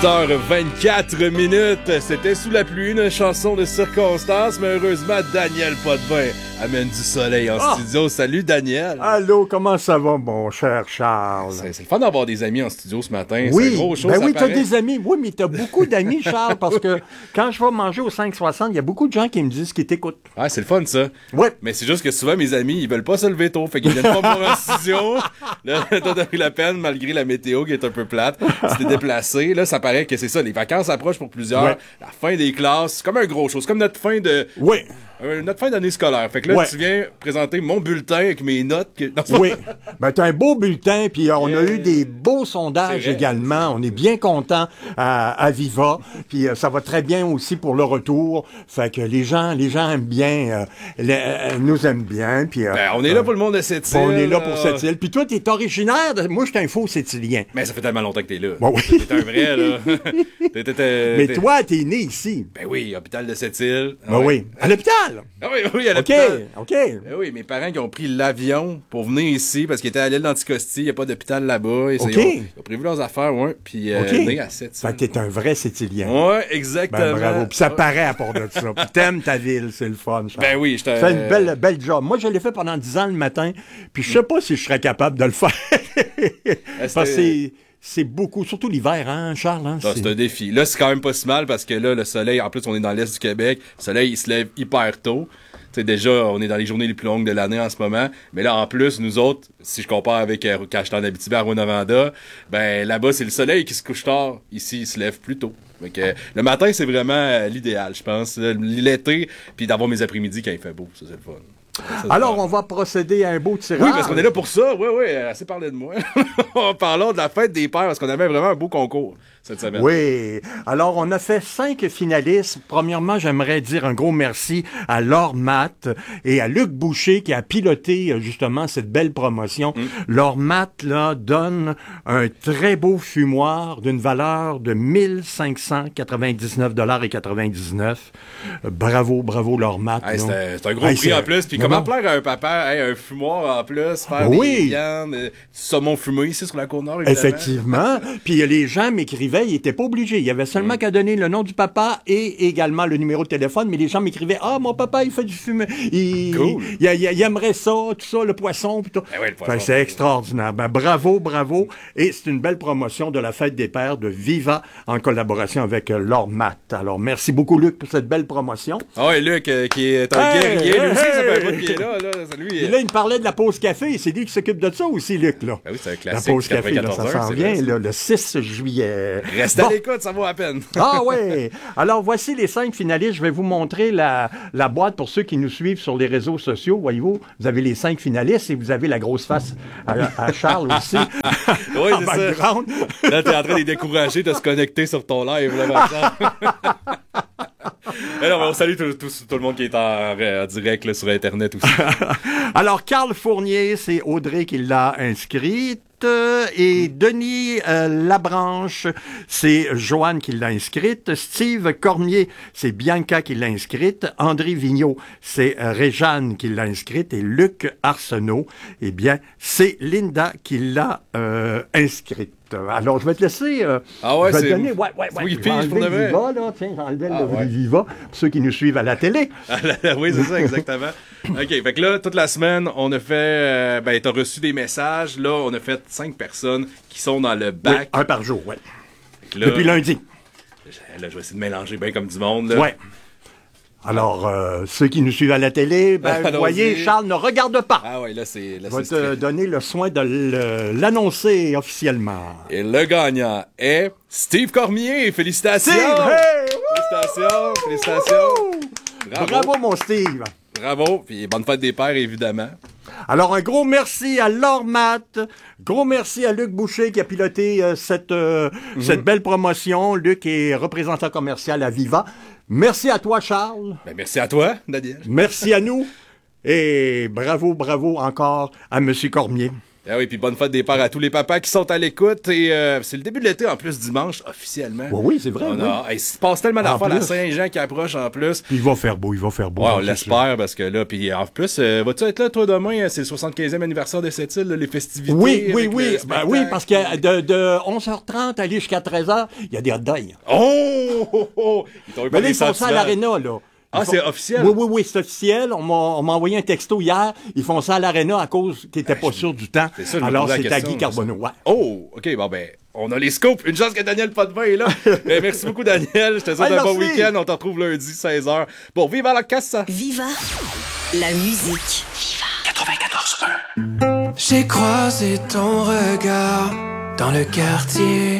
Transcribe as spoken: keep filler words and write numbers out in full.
dix-huit heures vingt-quatre minutes. C'était Sous la pluie, une chanson de circonstance, mais heureusement, Daniel Potvin amène du soleil en oh! studio. Salut, Daniel. Allô, comment ça va, mon cher Charles? C'est, c'est le fun d'avoir des amis en studio ce matin. Oui, c'est gros chose, ben oui, t'as des amis. Oui, mais t'as beaucoup d'amis, Charles, parce que quand je vais manger au cinq soixante, il y a beaucoup de gens qui me disent qu'ils t'écoutent. Ouais, c'est le fun, ça. Oui. Mais c'est juste que souvent, mes amis, ils veulent pas se lever tôt, fait qu'ils viennent pas voir en studio. Là, t'as pris la peine, malgré la météo qui est un peu plate. Tu t'es déplacé. Là, ça paraît que c'est ça. Les vacances approchent pour plusieurs. Ouais. La fin des classes, c'est comme un gros chose. C'est comme notre fin de... Oui. Euh, notre fin d'année scolaire. Fait que là, ouais. tu viens présenter mon bulletin avec mes notes. Que... Non, oui. Ben, t'as un beau bulletin, puis on yeah. a eu des beaux sondages également. On est bien contents à, à Viva. Puis euh, ça va très bien aussi pour le retour. Fait que les gens, les gens aiment bien, euh, les, euh, nous aiment bien. Puis, euh, ben, on est là pour le monde de cette île. On est là pour cette île. Puis toi, t'es originaire de... Moi, je suis un faux Sétilien. Mais ça fait tellement longtemps que t'es là. Bon, oui. T'es un vrai, là. t'es, t'es, t'es, Mais t'es... toi, t'es né ici. Ben oui, hôpital de cette île. Ben ouais. oui. À l'hôpital. Ah oui, oui, à l'hôpital. OK, OK. Ben oui, mes parents qui ont pris l'avion pour venir ici parce qu'ils étaient à l'île d'Anticosti, il n'y a pas d'hôpital là-bas. Et OK. Ils ont, ils ont prévu leurs affaires, ouais, puis euh, okay. né à sept. Fait que t'es un vrai Sétilien. Ouais, exactement. Ben bravo. Puis ça ouais. paraît à part de ça. Puis t'aimes ta ville, c'est le fun. Charles. Ben oui, je te... Fais une belle, belle job. Moi, je l'ai fait pendant dix ans le matin, puis je sais pas si je serais capable de le faire. Parce que c'est... C'est beaucoup, surtout l'hiver, hein, Charles? Hein, non, c'est... c'est un défi. Là, c'est quand même pas si mal parce que là, le soleil, en plus, on est dans l'est du Québec. Le soleil, il se lève hyper tôt. Tu sais, déjà, on est dans les journées les plus longues de l'année en ce moment. Mais là, en plus, nous autres, si je compare avec euh, quand j'étais en Abitibi à Rouyn-Noranda, ben là-bas, c'est le soleil qui se couche tard. Ici, il se lève plus tôt. Donc, euh, le matin, c'est vraiment euh, l'idéal, je pense. L'été, puis d'avoir mes après-midi quand il fait beau. Ça, c'est le fun. Ça, Alors, on va procéder à un beau tirage. Oui, parce qu'on est là pour ça. Oui, oui, assez parlé de moi. Parlons de la fête des pères, parce qu'on avait vraiment un beau concours cette semaine. Oui. Alors, on a fait cinq finalistes. Premièrement, j'aimerais dire un gros merci à Laure Matt et à Luc Boucher qui a piloté justement cette belle promotion. Mm. Laure Matt, là, donne un très beau fumoir d'une valeur de mille cinq cent quatre-vingt-dix-neuf dollars et quatre-vingt-dix-neuf. Bravo, bravo, Laure Matt. Hey, c'est, c'est un gros hey, prix c'est... en plus. Puis comment non. plaire à un papa, hey, un fumoir en plus, faire oui. des viandes, du saumon fumé ici sur la Côte-Nord, évidemment. Effectivement. Puis les gens m'écrivaient, ils n'étaient pas obligés. Il y avait seulement mm. qu'à donner le nom du papa et également le numéro de téléphone, mais les gens m'écrivaient « Ah, mon papa, il fait du fumet. Il, cool. il, il, il aimerait ça, tout ça, le poisson. » puis tout. Ben oui, le poisson. Enfin, c'est extraordinaire. Ben, bravo, bravo. Et c'est une belle promotion de la fête des pères de Viva en collaboration avec Laure Matt. Alors, merci beaucoup, Luc, pour cette belle promotion. Ah oui, Luc, euh, qui est un hey, guerrier. Lui hey, aussi, ça fait un bout qui est là. là. Lui, et là, il me parlait de la pause café. C'est lui qui s'occupe de ça aussi, Luc. Là. Ben oui, c'est un classique. La pause café, là, ça s'en vient là, le six juillet. Reste bon. à l'écoute, ça vaut à peine. Ah oui. Alors, voici les cinq finalistes. Je vais vous montrer la, la boîte pour ceux qui nous suivent sur les réseaux sociaux. Voyez-vous, vous avez les cinq finalistes et vous avez la grosse face à, à Charles aussi. Oui, c'est background. ça. Là, t'es en train de les décourager de se connecter sur ton live, là, Vincent. Alors, on salue tout, tout, tout le monde qui est en, en direct là, sur Internet aussi. Alors, Carl Fournier, c'est Audrey qui l'a inscrite. Et Denis euh, Labranche, c'est Joanne qui l'a inscrite. Steve Cormier, c'est Bianca qui l'a inscrite. André Vigneault, c'est euh, Réjeanne qui l'a inscrite. Et Luc Arsenault, eh bien, c'est Linda qui l'a euh, inscrite. Alors, je vais te laisser. Euh, ah ouais, je vais c'est. te donner. Ouais, ouais, ouais. Oui, je vais enlever le Viva, là. Tiens, j'enlève ah, le ouais. Viva pour ceux qui nous suivent à la télé. Oui, c'est ça, exactement. OK, fait que là, toute la semaine, on a fait. Euh, ben, t'as reçu des messages. Là, on a fait cinq personnes qui sont dans le bac. Oui, un par jour, ouais. Là, depuis lundi. Là, je vais essayer de mélanger bien comme du monde. Là. Ouais. Alors, euh, ceux qui nous suivent à la télé, ben, vous voyez, Charles ne regarde pas. Ah oui, là, c'est... Là, je vais c'est te très... donner le soin de le, l'annoncer officiellement. Et le gagnant est Steve Cormier. Félicitations! Steve! Hey! Félicitations! Félicitations! Bravo. Bravo, mon Steve! Bravo! Puis bonne fête des pères, évidemment. Alors, un gros merci à Laure Matt, gros merci à Luc Boucher qui a piloté euh, cette, euh, mm-hmm. cette belle promotion. Luc est représentant commercial à Viva. Merci à toi, Charles. Ben, merci à toi, Daniel. Merci à nous. Et bravo, bravo encore à M. Cormier. Ah oui, puis bonne fête des pères à tous les papas qui sont à l'écoute. Et euh, c'est le début de l'été en plus, dimanche, officiellement. Oui, oui, c'est vrai. On oui. a, hey, il se passe tellement En d'affaires, la plus. Saint-Jean qui approche en plus. Puis il va faire beau, il va faire beau. Ouais, on c'est l'espère sûr. parce que là, puis en plus, euh, vas-tu être là toi demain? C'est le soixante-quinzième anniversaire de cette île, là, les festivités. Oui, oui, avec oui. le Ben spectacle. oui, parce que de, de onze heures trente aller jusqu'à treize heures, il y a des hot dogs. Oh! oh, oh! Ils t'ont eu Mais par là, les ils font ça à sentiments. l'aréna, là. Ils Ah, font- c'est officiel? Oui, oui, oui, c'est officiel. On m'a, on m'a envoyé un texto hier. Ils font ça à l'aréna à cause qu'ils n'étaient pas sûrs du temps. C'est ça, je me Alors, posais la c'est à question, Guy Carbonneau. Ouais. Oh, OK, bon ben, on a les scoops. Une chance que Daniel Potvin est là. Ben, merci beaucoup, Daniel. Je te souhaite Hey, un bon merci. week-end. On te retrouve lundi, seize heures. Bon, vive à la casse! Viva la musique. J'ai croisé ton regard dans le quartier.